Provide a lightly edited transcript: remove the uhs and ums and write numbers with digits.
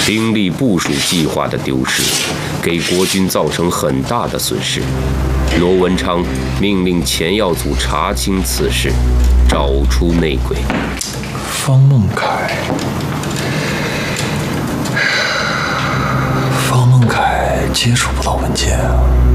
兵力部署计划的丢失，给国军造成很大的损失。罗文昌命令钱耀祖查清此事，找出内鬼。 方孟凯，方孟凯接触不到文件啊。